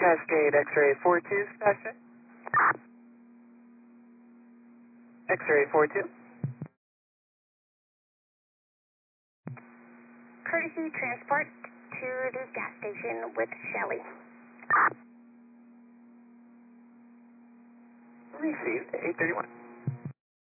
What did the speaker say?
Cascade X-ray 42, Sebastian. X-ray 42. Courtesy transport to the gas station with Shelley. Received 831.